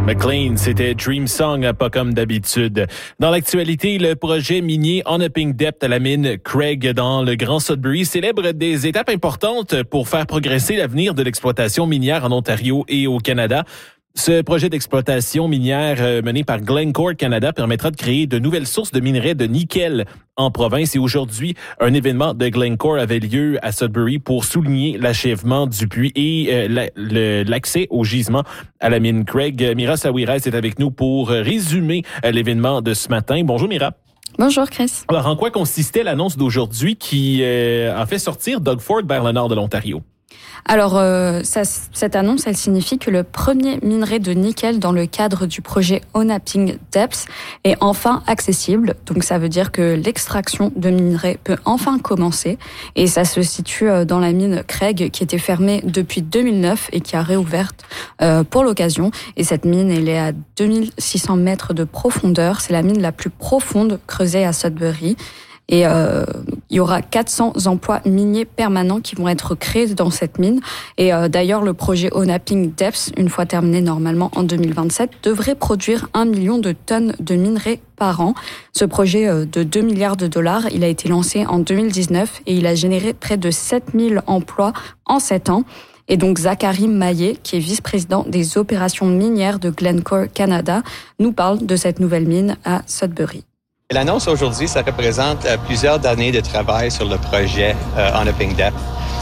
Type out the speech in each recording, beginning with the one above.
McLean, c'était Dream Song, pas comme d'habitude. Dans l'actualité, le projet minier On Upping Depth à la mine Craig dans le Grand Sudbury célèbre des étapes importantes pour faire progresser l'avenir de l'exploitation minière en Ontario et au Canada. Ce projet d'exploitation minière mené par Glencore Canada permettra de créer de nouvelles sources de minerais de nickel en province. Et aujourd'hui, un événement de Glencore avait lieu à Sudbury pour souligner l'achèvement du puits et l'accès au gisement à la mine Craig. Mira Sawiras est avec nous pour résumer l'événement de ce matin. Bonjour Mira. Bonjour Chris. Alors, en quoi consistait l'annonce d'aujourd'hui qui a fait sortir Doug Ford vers le nord de l'Ontario? Alors, cette annonce, elle signifie que le premier minerai de nickel dans le cadre du projet On Upping Depth est enfin accessible. Donc, ça veut dire que l'extraction de minerais peut enfin commencer. Et ça se situe dans la mine Craig, qui était fermée depuis 2009 et qui a réouverte pour l'occasion. Et cette mine, elle est à 2600 mètres de profondeur. C'est la mine la plus profonde creusée à Sudbury. Et il y aura 400 emplois miniers permanents qui vont être créés dans cette mine. Et d'ailleurs, le projet On Upping Depth, une fois terminé normalement en 2027, devrait produire 1 million de tonnes de minerais par an. Ce projet de 2 milliards de dollars, il a été lancé en 2019 et il a généré près de 7000 emplois en 7 ans. Et donc Zachary Maillet, qui est vice-président des opérations minières de Glencore Canada, nous parle de cette nouvelle mine à Sudbury. L'annonce aujourd'hui, ça représente plusieurs années de travail sur le projet On Upping Depth.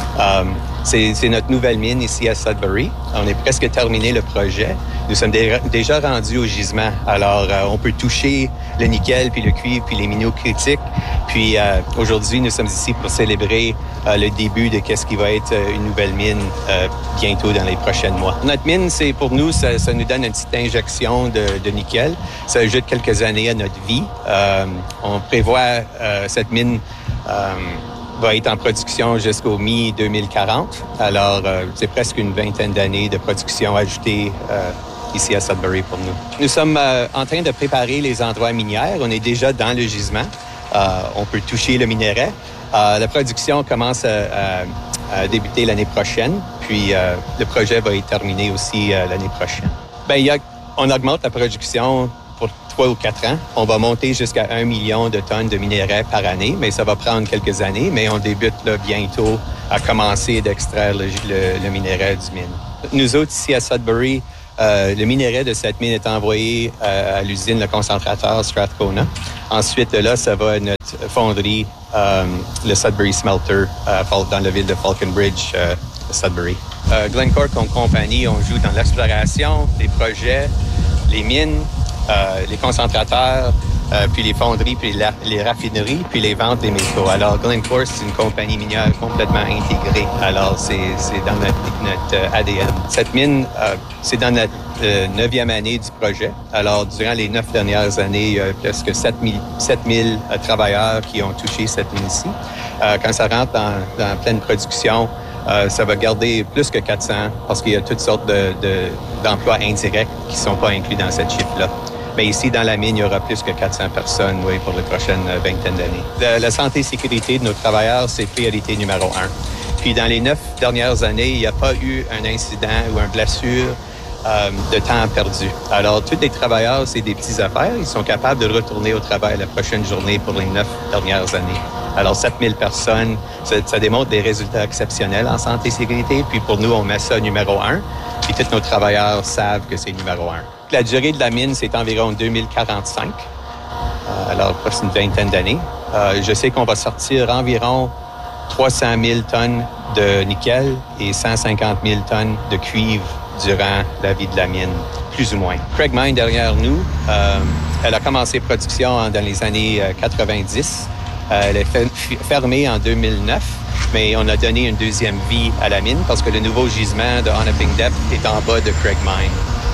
C'est notre nouvelle mine ici à Sudbury. On est presque terminé le projet. Nous sommes déjà rendus au gisement. Alors, on peut toucher le nickel, puis le cuivre, puis les minéraux critiques. Puis aujourd'hui, nous sommes ici pour célébrer le début de qu'est-ce qui va être une nouvelle mine bientôt dans les prochains mois. Notre mine, c'est pour nous, ça nous donne une petite injection de nickel. Ça ajoute quelques années à notre vie. On prévoit cette mine va être en production jusqu'au mi-2040. Alors, c'est presque une vingtaine d'années de production ajoutée ici à Sudbury pour nous. Nous sommes en train de préparer les endroits miniers. On est déjà dans le gisement. On peut toucher le minerai. La production commence à débuter l'année prochaine, puis le projet va être terminé aussi l'année prochaine. On augmente la production pour 3 ou 4 ans. On va monter jusqu'à 1 million de tonnes de minerais par année, mais ça va prendre quelques années, mais on débute là, bientôt à commencer d'extraire le minerai du mine. Nous autres, ici à Sudbury, le minerai de cette mine est envoyé à l'usine, le concentrateur Strathcona. Ensuite, de là, ça va à notre fonderie, le Sudbury Smelter, dans la ville de Falconbridge, Sudbury. Glencore comme compagnie, on joue dans l'exploration, les projets, les mines, les concentrateurs, puis les fonderies, puis les raffineries, puis les ventes des métaux. Alors, Glencore, c'est une compagnie minière complètement intégrée. Alors, c'est dans notre ADN. Cette mine, c'est dans notre 9e année du projet. Alors, durant les 9 dernières années, il y a presque 7000 travailleurs qui ont touché cette mine-ci. Quand ça rentre dans pleine production, ça va garder plus que 400 parce qu'il y a toutes sortes d'emplois indirects qui ne sont pas inclus dans cette chiffre-là. Mais ici, dans la mine, il y aura plus que 400 personnes pour les prochaines vingtaine d'années. La santé et sécurité de nos travailleurs, c'est priorité numéro 1. Puis dans les 9 dernières années, il n'y a pas eu un incident ou une blessure de temps perdu. Alors, tous les travailleurs, c'est des petites affaires. Ils sont capables de retourner au travail la prochaine journée pour les 9 dernières années. Alors, 7000 personnes, ça démontre des résultats exceptionnels en santé et sécurité. Puis pour nous, on met ça numéro 1. Puis tous nos travailleurs savent que c'est numéro 1. La durée de la mine, c'est environ 2045. Alors, presque une vingtaine d'années. Je sais qu'on va sortir environ 300 000 tonnes de nickel et 150 000 tonnes de cuivre durant la vie de la mine, plus ou moins. Craig Mine, derrière nous, elle a commencé production dans les années 90. Elle est fermée en 2009, mais on a donné une deuxième vie à la mine parce que le nouveau gisement de On Upping Depth est en bas de Craig Mine.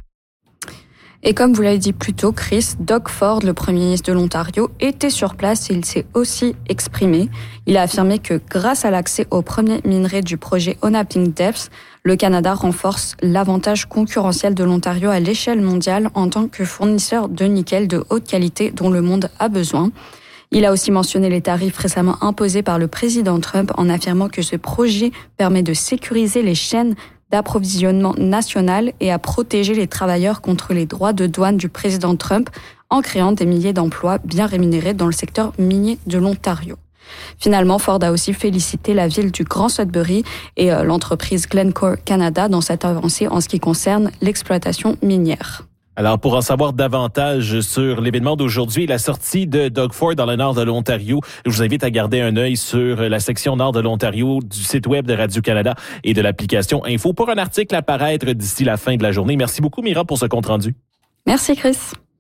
Et comme vous l'avez dit plus tôt, Chris, Doug Ford, le premier ministre de l'Ontario, était sur place et il s'est aussi exprimé. Il a affirmé que grâce à l'accès au premier minerai du projet On Upping Depth, le Canada renforce l'avantage concurrentiel de l'Ontario à l'échelle mondiale en tant que fournisseur de nickel de haute qualité dont le monde a besoin. Il a aussi mentionné les tarifs récemment imposés par le président Trump en affirmant que ce projet permet de sécuriser les chaînes d'approvisionnement national et à protéger les travailleurs contre les droits de douane du président Trump en créant des milliers d'emplois bien rémunérés dans le secteur minier de l'Ontario. Finalement, Ford a aussi félicité la ville du Grand Sudbury et l'entreprise Glencore Canada dans cette avancée en ce qui concerne l'exploitation minière. Alors, pour en savoir davantage sur l'événement d'aujourd'hui, la sortie de Doug Ford dans le nord de l'Ontario, je vous invite à garder un œil sur la section nord de l'Ontario du site web de Radio-Canada et de l'application Info pour un article à paraître d'ici la fin de la journée. Merci beaucoup, Mira, pour ce compte-rendu. Merci, Chris.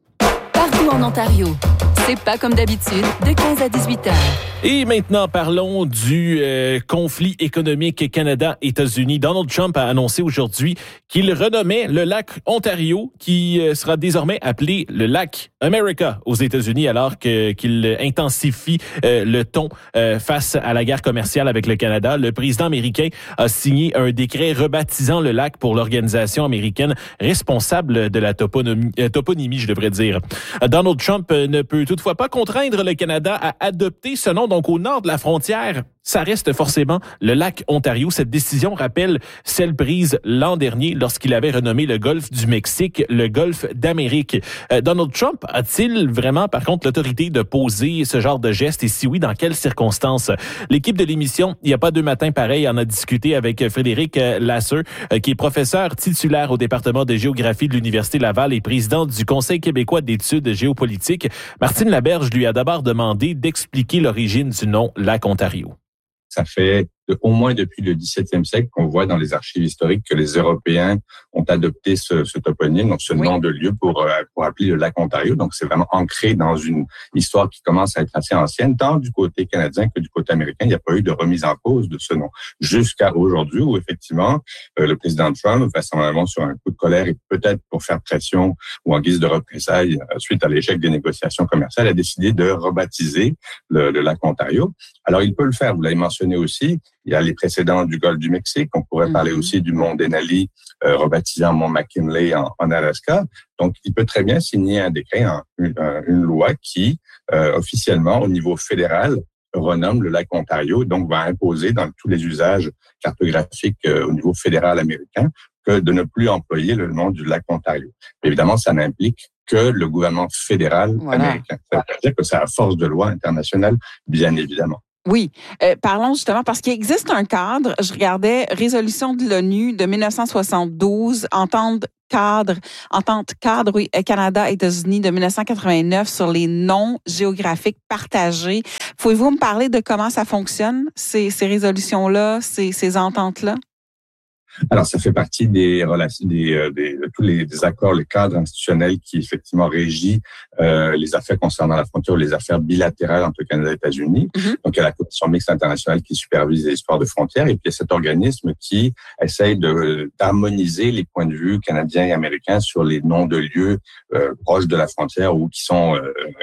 Partout en Ontario, c'est pas comme d'habitude, de 15 à 18 heures. Et maintenant, parlons du conflit économique Canada-États-Unis. Donald Trump a annoncé aujourd'hui qu'il renommait le lac Ontario, qui sera désormais appelé le lac America aux États-Unis, alors qu'il intensifie le ton face à la guerre commerciale avec le Canada. Le président américain a signé un décret rebaptisant le lac pour l'organisation américaine responsable de la toponymie, je devrais dire. Donald Trump ne peut toutefois pas contraindre le Canada à adopter ce nom. Donc, au nord de la frontière, ça reste forcément le lac Ontario. Cette décision rappelle celle prise l'an dernier lorsqu'il avait renommé le golfe du Mexique le golfe d'Amérique. Donald Trump a-t-il vraiment, par contre, l'autorité de poser ce genre de geste? Et si oui, dans quelles circonstances? L'équipe de l'émission, il n'y a pas deux matins pareils, en a discuté avec Frédéric Lasser, qui est professeur titulaire au département de géographie de l'Université Laval et président du Conseil québécois d'études géopolitiques. Martine Laberge lui a d'abord demandé d'expliquer l'origine du nom lac Ontario. Ça fait au moins depuis le 17e siècle qu'on voit dans les archives historiques que les Européens ont adopté ce toponyme, donc ce nom de lieu pour appeler le lac Ontario. Donc, c'est vraiment ancré dans une histoire qui commence à être assez ancienne, tant du côté canadien que du côté américain. Il n'y a pas eu de remise en cause de ce nom jusqu'à aujourd'hui où, effectivement, le président Trump, vraisemblablement sur un coup de colère et peut-être pour faire pression ou en guise de représailles suite à l'échec des négociations commerciales, a décidé de rebaptiser le lac Ontario. Alors, il peut le faire. Vous l'avez mentionné aussi. Il y a les précédents du golfe du Mexique. On pourrait parler aussi du mont Denali, rebaptisé en mont McKinley en Alaska. Donc, il peut très bien signer un décret, une loi qui, officiellement, au niveau fédéral, renomme le lac Ontario, donc va imposer dans tous les usages cartographiques au niveau fédéral américain que de ne plus employer le nom du lac Ontario. Évidemment, ça n'implique que le gouvernement fédéral américain. Ça veut dire que c'est à force de loi internationale, bien évidemment. Oui. Parlons justement, parce qu'il existe un cadre, je regardais résolution de l'ONU de 1972, entente cadre, oui, Canada-États-Unis de 1989 sur les noms géographiques partagés. Pouvez-vous me parler de comment ça fonctionne, ces résolutions-là, ces ententes-là? Alors, ça fait partie des relations, de tous les accords, les cadres institutionnels qui effectivement régit les affaires concernant la frontière ou les affaires bilatérales entre le Canada et les États-Unis. Donc, il y a la Commission mixte internationale qui supervise les histoires de frontières et puis il y a cet organisme qui essaye d'harmoniser les points de vue canadiens et américains sur les noms de lieux proches de la frontière ou qui sont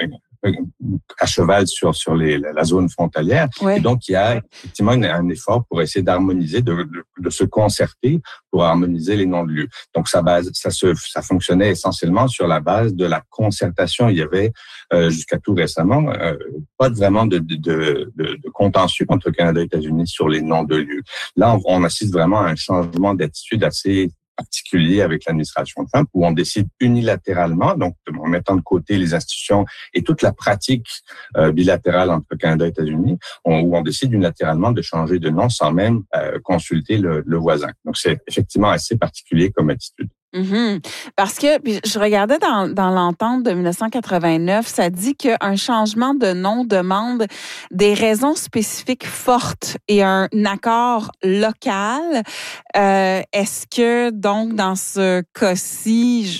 à cheval sur la zone frontalière. Ouais. Et donc, il y a effectivement un effort pour essayer d'harmoniser, de se concerter pour harmoniser les noms de lieux. Donc, ça fonctionnait essentiellement sur la base de la concertation. Il y avait, jusqu'à tout récemment, pas vraiment de contentieux entre le Canada et les États-Unis sur les noms de lieux. Là, on assiste vraiment à un changement d'attitude assez particulier avec l'administration Trump, où on décide unilatéralement, donc en mettant de côté les institutions et toute la pratique bilatérale entre le Canada et les États-Unis, où on décide unilatéralement de changer de nom sans même consulter le voisin. Donc, c'est effectivement assez particulier comme attitude. Parce que puis je regardais dans l'entente de 1989, ça dit qu'un changement de nom demande des raisons spécifiques fortes et un accord local. Est-ce que donc dans ce cas-ci,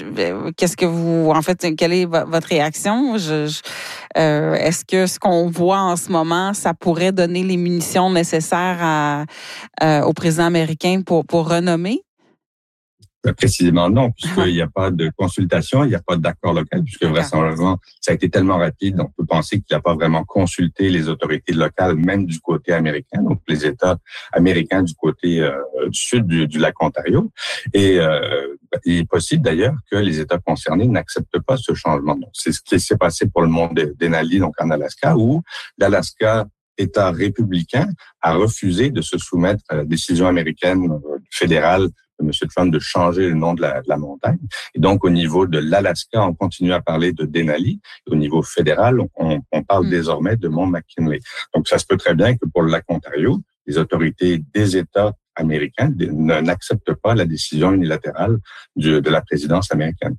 quelle est votre réaction? Est-ce que ce qu'on voit en ce moment, ça pourrait donner les munitions nécessaires au président américain pour renommer? Précisément non, puisqu'il n'y a pas de consultation, il n'y a pas d'accord local, puisque vraisemblablement, ça a été tellement rapide, on peut penser qu'il n'a pas vraiment consulté les autorités locales, même du côté américain, donc les États américains du côté du sud du lac Ontario. Et il est possible d'ailleurs que les États concernés n'acceptent pas ce changement. Donc, c'est ce qui s'est passé pour le mont Denali, donc en Alaska, où l'Alaska, État républicain, a refusé de se soumettre à la décision américaine fédérale de M. Trump de changer le nom de la montagne. Et donc, au niveau de l'Alaska, on continue à parler de Denali. Au niveau fédéral, on parle désormais de Mont McKinley. Donc, ça se peut très bien que pour le lac Ontario, les autorités des États américains n'acceptent pas la décision unilatérale de la présidence américaine.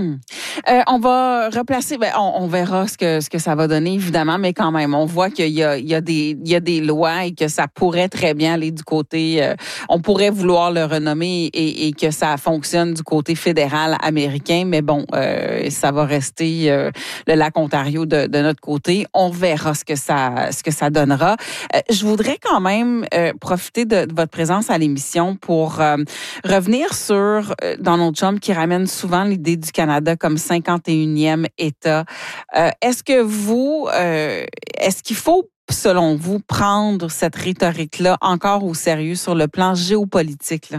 On va replacer, on verra ce que ça va donner, évidemment, mais quand même, on voit qu'il y a des lois et que ça pourrait très bien aller du côté, on pourrait vouloir le renommer et que ça fonctionne du côté fédéral américain, mais bon, ça va rester le lac Ontario de notre côté. On verra ce que ça donnera. Je voudrais quand même profiter de votre présence à l'émission pour revenir sur Donald Trump qui ramène souvent l'idée du Canada comme 51e État. Est-ce qu'il faut, selon vous, prendre cette rhétorique-là encore au sérieux sur le plan géopolitique,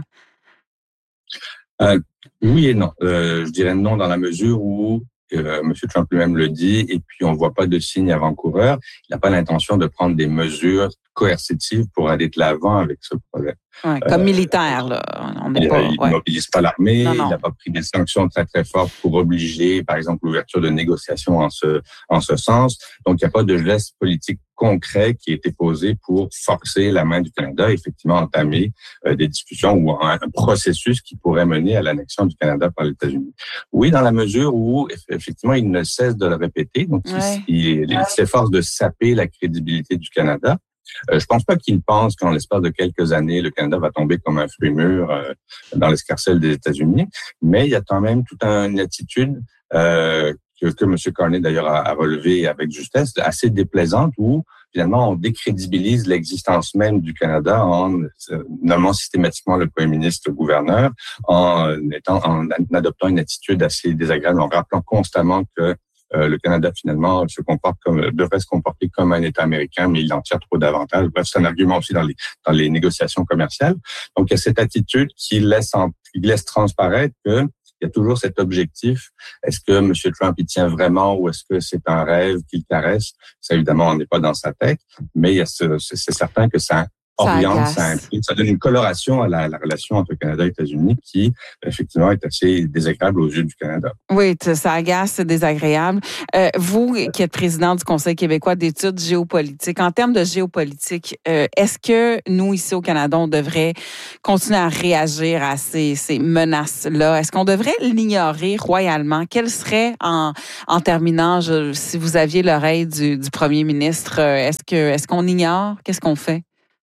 là? Oui et non. Je dirais non dans la mesure où M. Trump lui-même le dit, et puis on ne voit pas de signe avant-coureur. Il n'a pas l'intention de prendre des mesures coercitives pour aller de l'avant avec ce projet. Ouais, comme militaire, là. Il ne mobilise pas l'armée, il n'a pas pris des sanctions très, très fortes pour obliger, par exemple, l'ouverture de négociations en ce sens. Donc, il n'y a pas de geste politique concret qui a été posé pour forcer la main du Canada, effectivement, entamer des discussions ou un processus qui pourrait mener à l'annexion du Canada par les États-Unis. Oui, dans la mesure où, effectivement, il ne cesse de le répéter. Donc, il s'efforce de saper la crédibilité du Canada. Je pense pas qu'il pense qu'en l'espace de quelques années, le Canada va tomber comme un fruit mûr dans l'escarcelle des États-Unis, mais il y a quand même toute une attitude que M. Carney d'ailleurs a relevé avec justesse, assez déplaisante, où finalement on décrédibilise l'existence même du Canada en nommant systématiquement le premier ministre gouverneur, en adoptant une attitude assez désagréable, en rappelant constamment que le Canada, finalement, devrait se comporter comme un État américain, mais il en tire trop d'avantages. Bref, c'est un argument aussi dans les négociations commerciales. Donc, il y a cette attitude qui laisse transparaître que il y a toujours cet objectif. Est-ce que M. Trump y tient vraiment ou est-ce que c'est un rêve qu'il caresse? Ça, évidemment, on n'est pas dans sa tête, mais c'est certain que ça oriente, ça donne une coloration à la relation entre Canada et États-Unis qui, effectivement, est assez désagréable aux yeux du Canada. Oui, ça agace, c'est désagréable. Vous, qui êtes président du Conseil québécois d'études géopolitiques, en termes de géopolitique, est-ce que nous, ici au Canada, on devrait continuer à réagir à ces menaces-là? Est-ce qu'on devrait l'ignorer royalement? Quel serait, en terminant, si vous aviez l'oreille du premier ministre, est-ce qu'on ignore? Qu'est-ce qu'on fait?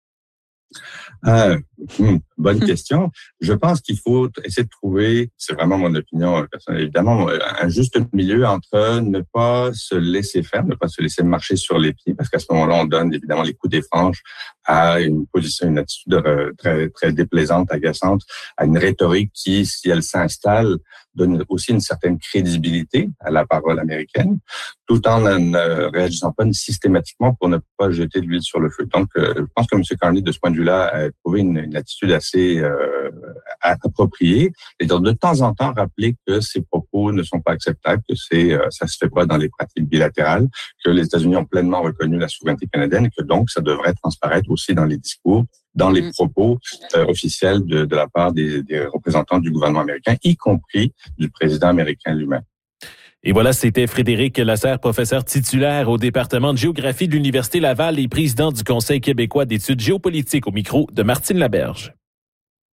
Bonne question. Je pense qu'il faut essayer de trouver, c'est vraiment mon opinion personnelle évidemment, un juste milieu entre ne pas se laisser faire, ne pas se laisser marcher sur les pieds, parce qu'à ce moment-là, on donne évidemment les coups des franges à une attitude très, très déplaisante, agaçante, à une rhétorique qui, si elle s'installe, donne aussi une certaine crédibilité à la parole américaine, tout en ne réagissant pas systématiquement pour ne pas jeter de l'huile sur le feu. Donc, je pense que M. Carney, de ce point de vue-là, a trouvé une attitude assez appropriée, et de temps en temps rappeler que ces propos ne sont pas acceptables, que ça se fait pas dans les pratiques bilatérales, que les États-Unis ont pleinement reconnu la souveraineté canadienne et que donc ça devrait transparaître aussi dans les discours, dans les propos officiels de la part des représentants du gouvernement américain, y compris du président américain lui-même. Et voilà, c'était Frédéric Lasserre, professeur titulaire au département de géographie de l'Université Laval et président du Conseil québécois d'études géopolitiques au micro de Martine Laberge.